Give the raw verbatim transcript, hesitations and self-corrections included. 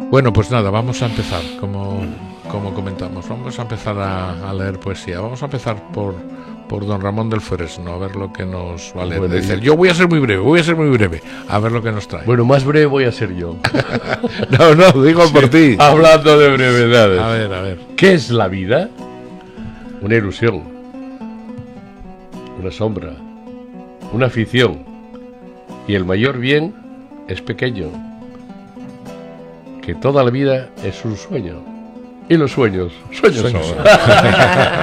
Bueno, pues nada, vamos a empezar, como, como comentamos, vamos a empezar a, a leer poesía. Vamos a empezar por, por don Ramón del Fresno, a ver lo que nos va a leer. Bueno, Dice, y- yo voy a ser muy breve, voy a ser muy breve, a ver lo que nos trae. Bueno, más breve voy a ser yo. No, no, digo por ti. Hablando de brevedades. A ver, a ver. ¿Qué es la vida? Una ilusión, una sombra, una afición. Y el mayor bien es pequeño. Que toda la vida es un sueño. Y los sueños, sueños Sueños son. son.